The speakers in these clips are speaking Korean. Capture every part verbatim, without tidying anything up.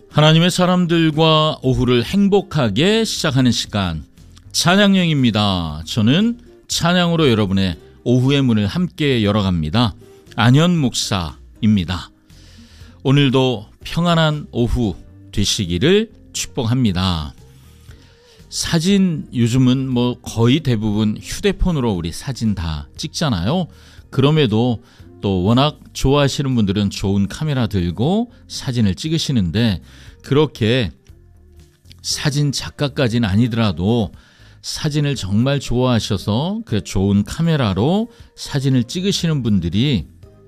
하나님의 사람들과 오후를 행복하게 시작하는 시간, 찬양여행입니다. 저는 찬양으로 여러분의 오후의 문을 함께 열어갑니다. 안현 목사입니다. 오늘도 평안한 오후 되시기를 축복합니다. 사진 요즘은 뭐 거의 대부분 휴대폰으로 우리 사진 다 찍잖아요. 그럼에도 또 워낙 좋아하시는 분들은 좋은 카메라 들고 사진을 찍으시는데, 그렇게 사진 작가까지는 아니더라도 사진을 정말 좋아하셔서 그 좋은 카메라로 사진을 찍으시는 분들이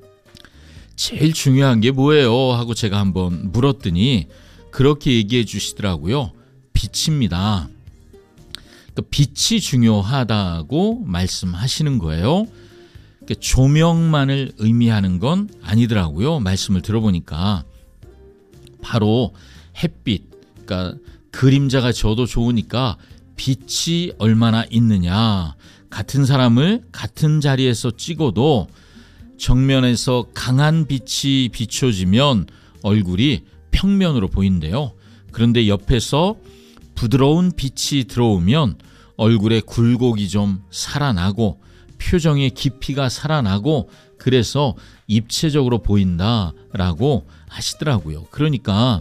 제일 중요한 게 뭐예요? 하고 제가 한번 물었더니 그렇게 얘기해 주시더라고요. 빛입니다. 그러니까 빛이 중요하다고 말씀하시는 거예요. 조명만을 의미하는 건 아니더라고요. 말씀을 들어보니까 바로 햇빛, 그러니까 그림자가 져도 좋으니까 빛이 얼마나 있느냐. 같은 사람을 같은 자리에서 찍어도 정면에서 강한 빛이 비춰지면 얼굴이 평면으로 보인대요. 그런데 옆에서 부드러운 빛이 들어오면 얼굴에 굴곡이 좀 살아나고 표정의 깊이가 살아나고 그래서 입체적으로 보인다라고 하시더라고요. 그러니까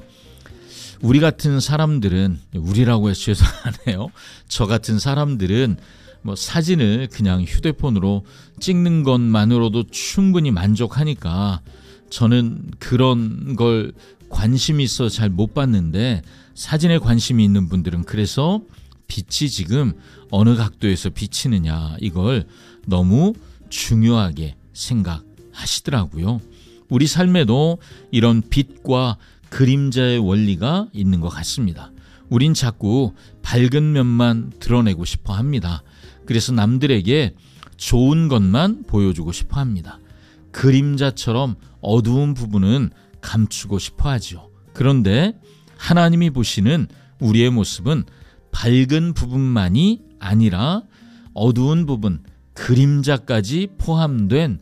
우리 같은 사람들은, 우리라고 해서 죄송하네요. 저 같은 사람들은 뭐 사진을 그냥 휴대폰으로 찍는 것만으로도 충분히 만족하니까 저는 그런 걸 관심이 있어 잘 못 봤는데, 사진에 관심이 있는 분들은 그래서 빛이 지금 어느 각도에서 비치느냐, 이걸 너무 중요하게 생각하시더라고요. 우리 삶에도 이런 빛과 그림자의 원리가 있는 것 같습니다. 우린 자꾸 밝은 면만 드러내고 싶어 합니다. 그래서 남들에게 좋은 것만 보여주고 싶어 합니다. 그림자처럼 어두운 부분은 감추고 싶어 하죠. 그런데 하나님이 보시는 우리의 모습은 밝은 부분만이 아니라 어두운 부분, 그림자까지 포함된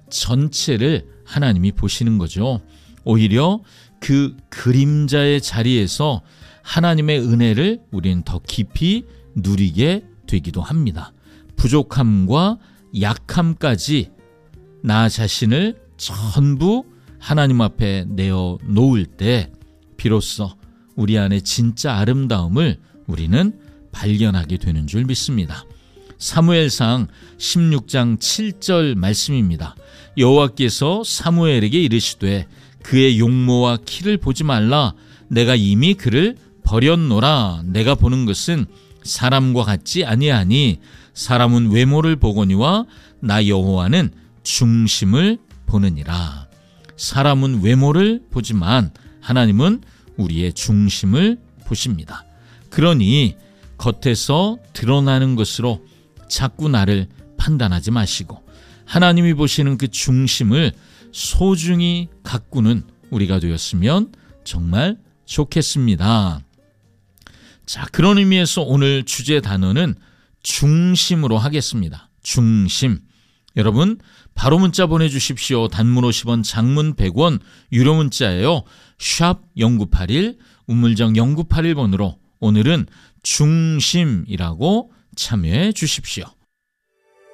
전체를 하나님이 보시는 거죠. 오히려 그 그림자의 자리에서 하나님의 은혜를 우리는 더 깊이 누리게 되기도 합니다. 부족함과 약함까지 나 자신을 전부 하나님 앞에 내어 놓을 때 비로소 우리 안에 진짜 아름다움을 우리는 발견하게 되는 줄 믿습니다. 사무엘상 십육 장 칠 절 말씀입니다. 여호와께서 사무엘에게 이르시되 그의 용모와 키를 보지 말라. 내가 이미 그를 버렸노라. 내가 보는 것은 사람과 같지 아니하니 사람은 외모를 보거니와 나 여호와는 중심을 보느니라. 사람은 외모를 보지만 하나님은 우리의 중심을 보십니다. 그러니 겉에서 드러나는 것으로 자꾸 나를 판단하지 마시고 하나님이 보시는 그 중심을 소중히 가꾸는 우리가 되었으면 정말 좋겠습니다. 자, 그런 의미에서 오늘 주제 단어는 중심으로 하겠습니다. 중심. 여러분 바로 문자 보내주십시오. 단문 오십 원, 장문 백 원, 유료 문자예요. 샵 공구팔일, 우물정 공구팔일 번으로 오늘은 중심이라고 참여해 주십시오.